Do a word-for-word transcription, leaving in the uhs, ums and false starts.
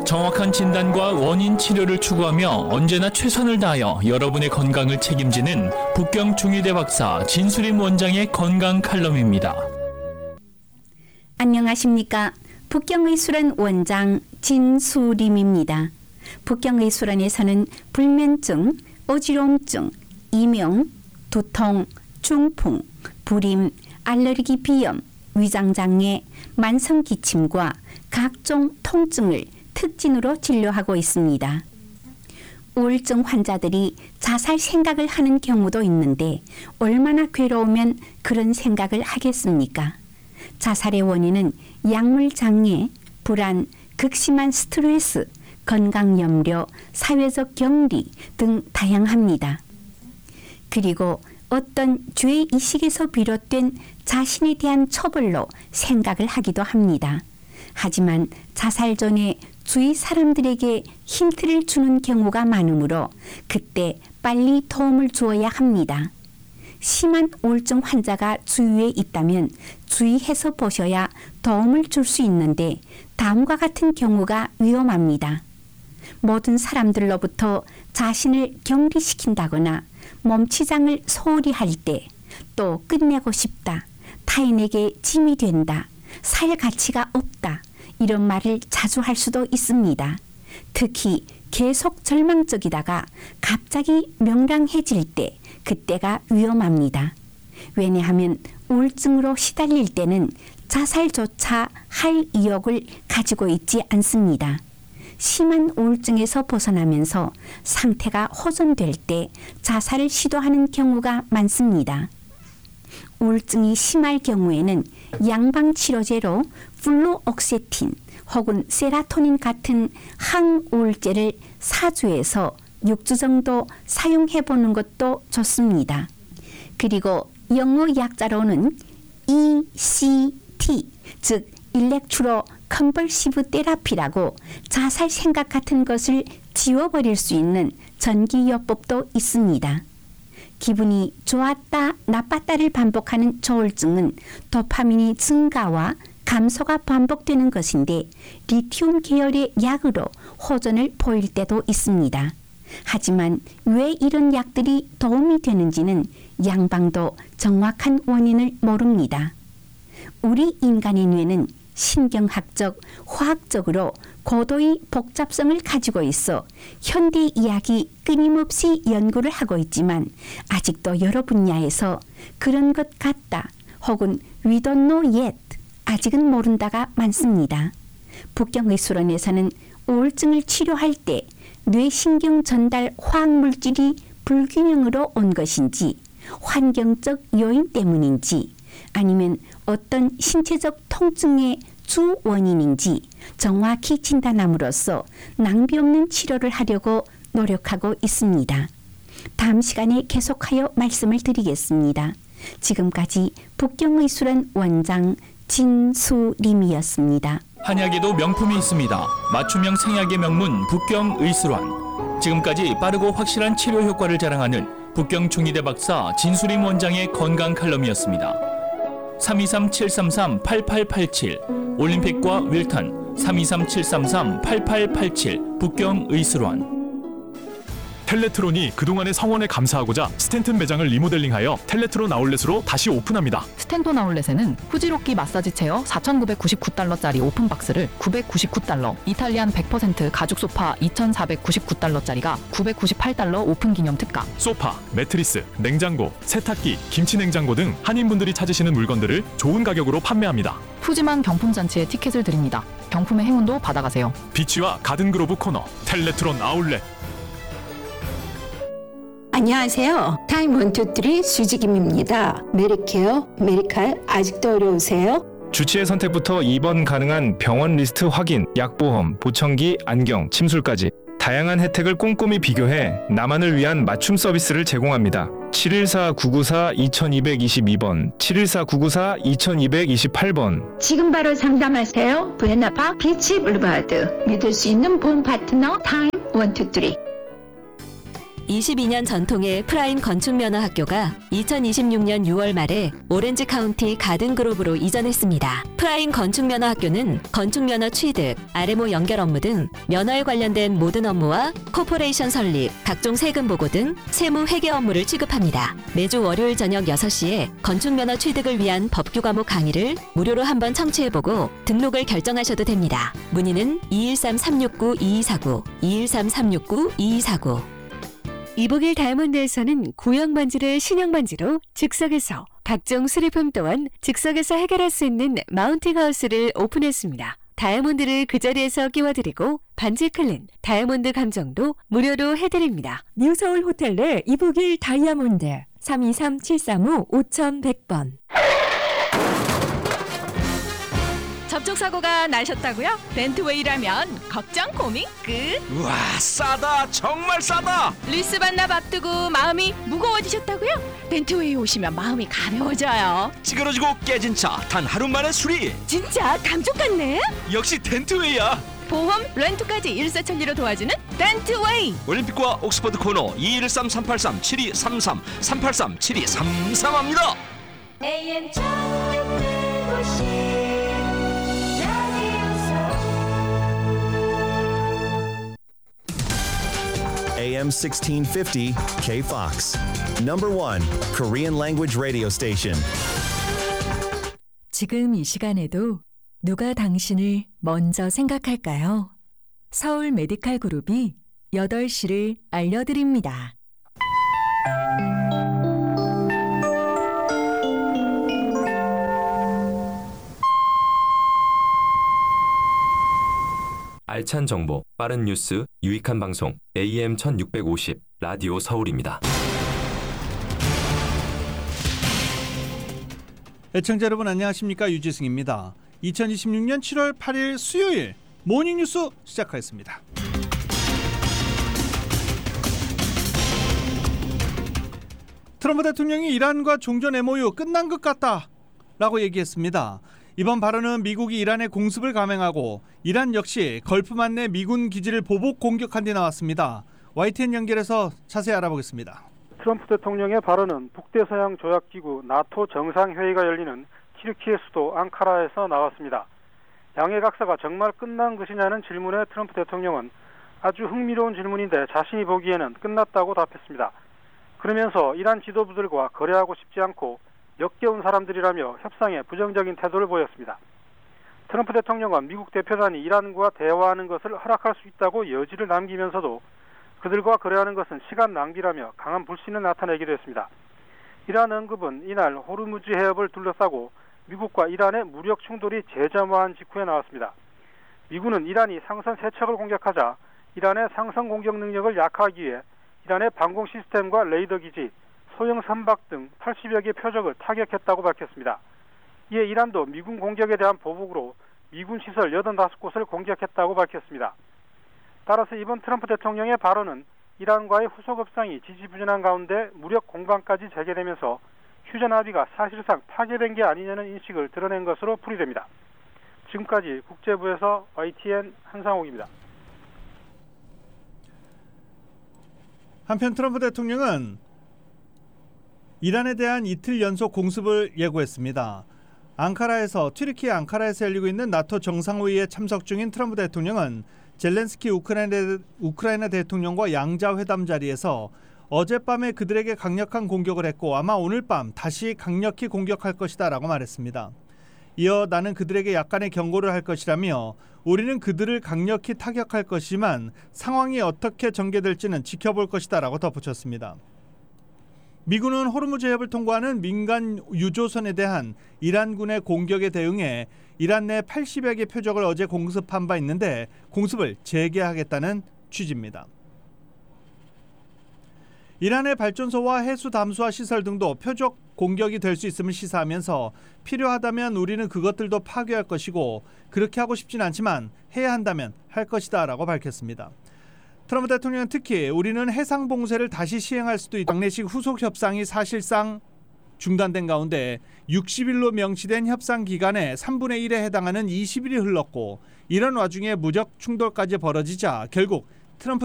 정확한 진단과 원인 치료를 추구하며 언제나 최선을 다하여 여러분의 건강을 책임지는 북경 중의대 박사 진수림 원장의 건강 칼럼입니다. 안녕하십니까. 북경의술원 원장 진수림입니다. 북경의술원에서는 불면증, 어지러움증, 이명, 두통, 중풍, 불임, 알레르기 비염, 위장장애, 만성기침과 각종 통증을 특진으로 진료하고 있습니다. 우울증 환자들이 자살 생각을 하는 경우도 있는데 얼마나 괴로우면 그런 생각을 하겠습니까? 자살의 원인은 약물장애, 불안, 극심한 스트레스, 건강염려, 사회적 격리 등 다양합니다. 그리고 어떤 죄의식에서 비롯된 자신에 대한 처벌로 생각을 하기도 합니다. 하지만 자살 전에 주위 사람들에게 힌트를 주는 경우가 많으므로 그때 빨리 도움을 주어야 합니다. 심한 우울증 환자가 주위에 있다면 주의해서 보셔야 도움을 줄 수 있는데 다음과 같은 경우가 위험합니다. 모든 사람들로부터 자신을 격리시킨다거나 몸치장을 소홀히 할 때, 또 끝내고 싶다, 타인에게 짐이 된다, 살 가치가 없다, 이런 말을 자주 할 수도 있습니다. 특히 계속 절망적이다가 갑자기 명랑해질 때, 그때가 위험합니다. 왜냐하면 우울증으로 시달릴 때는 자살조차 할 의욕을 가지고 있지 않습니다. 심한 우울증에서 벗어나면서 상태가 호전될 때 자살을 시도하는 경우가 많습니다. 우울증이 심할 경우에는 양방치료제로 플루옥세틴 혹은 세라토닌 같은 항우울제를 사 주에서 육 주 정도 사용해보는 것도 좋습니다. 그리고 영어 약자로는 이 씨 티, 즉 일렉트로 컨버시브 테라피라고 자살 생각 같은 것을 지워버릴 수 있는 전기요법도 있습니다. 기분이 좋았다 나빴다를 반복하는 조울증은 도파민이 증가와 감소가 반복되는 것인데 리튬 계열의 약으로 호전을 보일 때도 있습니다. 하지만 왜 이런 약들이 도움이 되는지는 양방도 정확한 원인을 모릅니다. 우리 인간의 뇌는 신경학적, 화학적으로 고도의 복잡성을 가지고 있어 현대 의학이 끊임없이 연구를 하고 있지만 아직도 여러 분야에서 그런 것 같다 혹은 we don't know yet, 아직은 모른다가 많습니다. 북경의술원에서는 우울증을 치료할 때 뇌신경 전달 화학물질이 불균형으로 온 것인지 환경적 요인 때문인지 아니면 어떤 신체적 통증의 주 원인인지 정확히 진단함으로써 낭비 없는 치료를 하려고 노력하고 있습니다. 다음 시간에 계속하여 말씀을 드리겠습니다. 지금까지 북경의술원 원장 진수림이었습니다. 한약에도 명품이 있습니다. 맞춤형 생약의 명문 북경의술원. 지금까지 빠르고 확실한 치료 효과를 자랑하는 북경 중의대 박사 진수림 원장의 건강 칼럼이었습니다. 삼이삼 칠삼삼 팔팔팔칠 올림픽과 윌턴 삼이삼 칠삼삼 팔팔팔칠 북경의술원. 텔레트론이 그동안의 성원에 감사하고자 스탠튼 매장을 리모델링하여 텔레트론 아울렛으로 다시 오픈합니다. 스탠톤 아울렛에는 후지로끼 마사지 체어 사천구백구십구 달러짜리 오픈박스를 구백구십구 달러, 이탈리안 백 퍼센트 가죽 소파 이천사백구십구 달러짜리가 구백구십팔 달러 오픈 기념 특가. 소파, 매트리스, 냉장고, 세탁기, 김치냉장고 등 한인분들이 찾으시는 물건들을 좋은 가격으로 판매합니다. 푸짐한 경품잔치에 티켓을 드립니다. 경품의 행운도 받아가세요. 비치와 가든그로브 코너 텔레트론 아울렛. 안녕하세요. 타임 원투쓰리 수지김입니다. 메리케어, 메리칼 아직도 어려우세요? 주치의 선택부터 입원 가능한 병원 리스트 확인, 약보험, 보청기, 안경, 침술까지 다양한 혜택을 꼼꼼히 비교해 나만을 위한 맞춤 서비스를 제공합니다. 칠일사 구구사 이이이이 번, 칠일사 구구사 이이이팔 번. 지금 바로 상담하세요. 부에나파 비치 블루바드. 믿을 수 있는 보험 파트너 타임 원투쓰리. 이십이 년 전통의 프라임 건축면허학교가 이천이십육 년 유월 말에 오렌지 카운티 가든그로브로 이전했습니다. 프라임 건축면허학교는 건축면허 취득, 알엠오 연결 업무 등 면허에 관련된 모든 업무와 코퍼레이션 설립, 각종 세금 보고 등 세무 회계 업무를 취급합니다. 매주 월요일 저녁 여섯 시에 건축면허 취득을 위한 법규 과목 강의를 무료로 한번 청취해보고 등록을 결정하셔도 됩니다. 문의는 이일삼 삼육구 이이사구, 이일삼 삼육구 이이사구. 이복일 다이아몬드에서는 구형 반지를 신형 반지로 즉석에서, 각종 수리품 또한 즉석에서 해결할 수 있는 마운팅 하우스를 오픈했습니다. 다이아몬드를 그 자리에서 끼워드리고 반지 클린, 다이아몬드 감정도 무료로 해드립니다. 뉴서울 호텔 내 이복일 다이아몬드 삼이삼 칠삼오 오천백 번. 접촉사고가 나셨다고요? 덴트웨이라면 걱정 고민 끝. 우와, 싸다, 정말 싸다. 리스 반납 앞두고 마음이 무거워지셨다고요? 덴트웨이 오시면 마음이 가벼워져요. 찌그러지고 깨진 차 단 하루 만에 수리. 진짜 감쪽 같네. 역시 덴트웨이야. 보험, 렌트까지 일사천리로 도와주는 덴트웨이. 올림픽과 옥스퍼드 코너 이일삼 삼팔삼 칠이삼삼 삼팔삼 칠이삼삼합니다. 에이엠 천육백오십 에이엠 sixteen fifty K-Fox. Number one Korean language radio station. 지금 이 시간에도 누가 당신을 먼저 생각할까요? 서울 메디칼 그룹이 여덟 시를 알려드립니다. 알찬 정보, 빠른 뉴스, 유익한 방송 에이엠 천육백오십 라디오 서울입니다. 애청자 여러분 안녕하십니까? 유지승입니다. 이천이십육 년 칠월 팔일 수요일 모닝뉴스 시작하겠습니다. 트럼프 대통령이 이란과 종전 엠오유 끝난 것 같다 라고 얘기했습니다. 이번 발언은 미국이 이란의 공습을 감행하고 이란 역시 걸프만 내 미군 기지를 보복 공격한 뒤 나왔습니다. 와이티엔 연결해서 자세히 알아보겠습니다. 트럼프 대통령의 발언은 북대서양 조약기구 나토 정상회의가 열리는 튀르키예 수도 앙카라에서 나왔습니다. 양해 각서가 정말 끝난 것이냐는 질문에 트럼프 대통령은 아주 흥미로운 질문인데 자신이 보기에는 끝났다고 답했습니다. 그러면서 이란 지도부들과 거래하고 싶지 않고 역겨운 사람들이라며 협상에 부정적인 태도를 보였습니다. 트럼프 대통령은 미국 대표단이 이란과 대화하는 것을 허락할 수 있다고 여지를 남기면서도 그들과 거래하는 것은 시간 낭비라며 강한 불신을 나타내기도 했습니다. 이란 언급은 이날 호르무즈 해협을 둘러싸고 미국과 이란의 무력 충돌이 재점화한 직후에 나왔습니다. 미군은 이란이 상선 세 척을 공격하자 이란의 상선 공격 능력을 약화하기 위해 이란의 방공 시스템과 레이더 기지, 소형 선박 등 팔십여 개 표적을 타격했다고 밝혔습니다. 이에 이란도 미군 공격에 대한 보복으로 미군 시설 여든다섯 곳을 공격했다고 밝혔습니다. 따라서 이번 트럼프 대통령의 발언은 이란과의 후속 협상이 지지부진한 가운데 무력 공방까지 재개되면서 휴전 합의가 사실상 파괴된 게 아니냐는 인식을 드러낸 것으로 풀이됩니다. 지금까지 국제부에서 와이티엔 한상옥입니다. 한편 트럼프 대통령은 이란에 대한 이틀 연속 공습을 예고했습니다. 앙카라에서 튀르키예 앙카라에서 열리고 있는 나토 정상회의에 참석 중인 트럼프 대통령은 젤렌스키 우크라이나, 우크라이나 대통령과 양자회담 자리에서 어젯밤에 그들에게 강력한 공격을 했고 아마 오늘 밤 다시 강력히 공격할 것이다 라고 말했습니다. 이어 나는 그들에게 약간의 경고를 할 것이라며 우리는 그들을 강력히 타격할 것이지만 상황이 어떻게 전개될지는 지켜볼 것이다 라고 덧붙였습니다. 미군은 호르무즈 해협을 통과하는 민간 유조선에 대한 이란군의 공격에 대응해 이란 내 팔십여 개 표적을 어제 공습한 바 있는데 공습을 재개하겠다는 취지입니다. 이란의 발전소와 해수 담수화 시설 등도 표적 공격이 될 수 있음을 시사하면서 필요하다면 우리는 그것들도 파괴할 것이고 그렇게 하고 싶진 않지만 해야 한다면 할 것이다 라고 밝혔습니다. 트럼프 대통령은 특히 우리는 해상 봉쇄를 다시 시행할 수도 있다. 장례식 후속 협상이 사실상 중단된 가운데 육십 일로 명시된 협상 기간의 삼분의 일에 해당하는 이십 일이 흘렀고 이런 와중에 무력 충돌까지 벌어지자 결국 트럼프